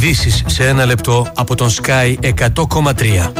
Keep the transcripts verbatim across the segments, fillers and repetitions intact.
Ειδήσεις σε ένα λεπτό από τον Sky εκατό κόμμα τρία.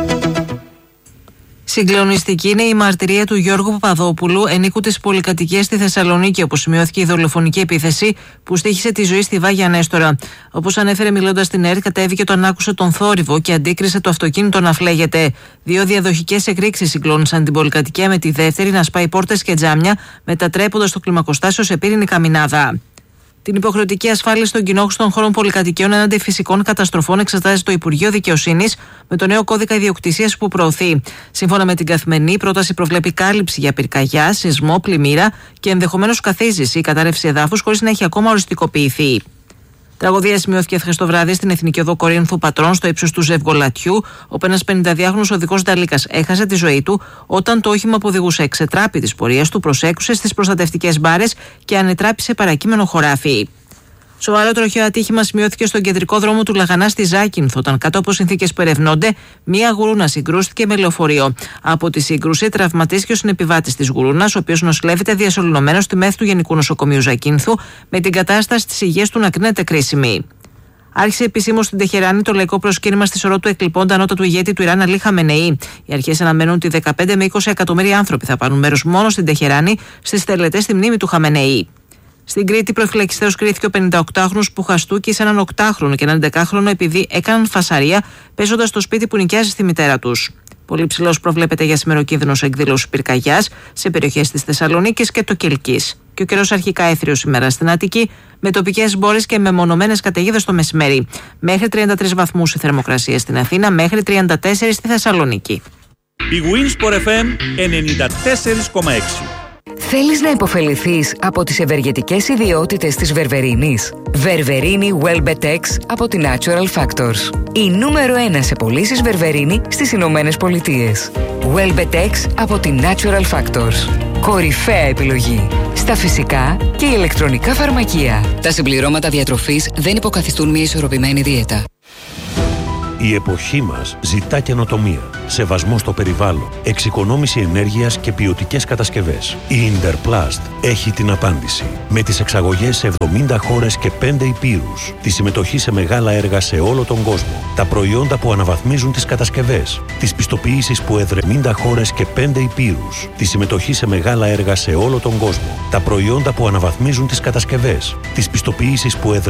Συγκλονιστική είναι η μαρτυρία του Γιώργου Παπαδόπουλου, ενίκου της πολυκατοικίας στη Θεσσαλονίκη, όπου σημειώθηκε η δολοφονική επίθεση που στοίχησε τη ζωή στη Βάγια Νέστορα. Όπως ανέφερε μιλώντας στην ΕΡΤ, κατέβηκε όταν άκουσε τον θόρυβο και αντίκρισε το αυτοκίνητο να φλέγεται. Δύο διαδοχικές εκρήξεις συγκλώνησαν την πολυκατοικία, με τη δεύτερη να σπάει πόρτες και τζάμια, μετατρέποντας το κλιμακοστάσιο σε πύρινη καμινάδα. Την υποχρεωτική ασφάλιση των κοινόχρηστων χώρων πολυκατοικιών έναντι φυσικών καταστροφών εξετάζει το Υπουργείο Δικαιοσύνης με το νέο κώδικα ιδιοκτησίας που προωθεί. Σύμφωνα με την Καθημερινή, η πρόταση προβλέπει κάλυψη για πυρκαγιά, σεισμό, πλημμύρα και ενδεχομένως καθίζηση ή κατάρρευση εδάφους χωρίς να έχει ακόμα οριστικοποιηθεί. Τραγωδία σημειώθηκε χθες το βράδυ στην Εθνική Οδό Κορίνθου Πατρών, στο ύψος του Ζευγολατιού, όπου ένας πενηνταδυάχρονος οδηγός Νταλίκας έχασε τη ζωή του όταν το όχημα που οδηγούσε εξετράπη της πορείας του, προσέκρουσε στις προστατευτικές μπάρες και ανετράπησε παρακείμενο χωράφι. Σοβαρό τροχαίο ατύχημα σημειώθηκε στον κεντρικό δρόμο του Λαγανά στη Ζάκυνθο, όταν κάτω από συνθήκες που ερευνώνται, μία γουρούνα συγκρούστηκε με λεωφορείο. Από τη σύγκρουση τραυματίστηκε ο συνεπιβάτης της γουρούνας, ο οποίος νοσηλεύεται διασωληνωμένος στη ΜΕΘ του Γενικού Νοσοκομείου Ζακύνθου, με την κατάσταση της υγείας του να κρίνεται κρίσιμη. Άρχισε επισήμως στην Τεχεράνη το λαϊκό προσκύνημα στη σωρό του εκλειπώντα ανώτατου ηγέτη του Ιράν Αλή Χαμενεή. Οι αρχές αναμένουν ότι δεκαπέντε με είκοσι εκατομμύρια άνθρωποι θα πάρουν μέρος μόνο στην Τεχεράνη στις τελετές στη μνήμη του Χαμενεή. Στην Κρήτη, προφυλακιστέως κρίθηκε ο πενηνταοκτάχρονος που χαστούκησε έναν οκτάχρονο και έναν δεκάχρονο επειδή έκαναν φασαρία παίζοντας στο σπίτι που νοικιάζει στη μητέρα τους. Πολύ ψηλός προβλέπεται για σήμερα ο κίνδυνος εκδήλωσης πυρκαγιάς σε περιοχές της Θεσσαλονίκης και το Κιλκής. Και ο καιρός αρχικά έθριος σήμερα στην Αττική, με τοπικές μπόρες και μεμονωμένες καταιγίδες το μεσημέρι. Μέχρι τριάντα τρεις βαθμούς η θερμοκρασία στην Αθήνα, μέχρι τριάντα τέσσερα στη Θεσσαλονίκη. Η Winsport εφ εμ ενενήντα τέσσερα κόμμα έξι. Θέλεις να υποφεληθείς από τις ευεργετικές ιδιότητες της βερβερίνης? Βερβερίνη Welbetex από τη Natural Factors. Η νούμερο ένα σε πωλήσεις βερβερίνη στις Ηνωμένες Πολιτείες. Welbetex από τη Natural Factors. Κορυφαία επιλογή στα φυσικά και ηλεκτρονικά φαρμακεία. Τα συμπληρώματα διατροφής δεν υποκαθιστούν μια ισορροπημένη δίαιτα. Η εποχή μας ζητά καινοτομία, σεβασμό στο περιβάλλον, εξοικονόμηση ενέργειας και ποιοτικές κατασκευές. Η Interplast έχει την απάντηση. Με τις εξαγωγές σε εβδομήντα χώρες και πέντε υπήρους, τη συμμετοχή σε μεγάλα έργα σε όλο τον κόσμο, τα προϊόντα που αναβαθμίζουν τις κατασκευές, τις πιστοποιήσεις που εδραιώνουν εβδομήντα χώρες και πέντε υπήρους, τη συμμετοχή σε μεγάλα έργα σε όλο τον κόσμο, τα προϊόντα που αναβαθμίζουν τις κατασκευές, τις πιστοποιήσεις που εδραιώνουν